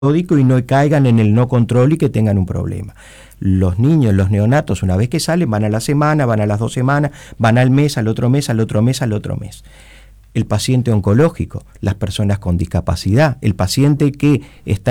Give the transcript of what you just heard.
y no caigan en el no control y que tengan un problema. Los niños, los neonatos, una vez que salen, van a la semana, van a las 2 semanas, van al mes, al otro mes, al otro mes, al otro mes. El paciente oncológico, las personas con discapacidad, el paciente que está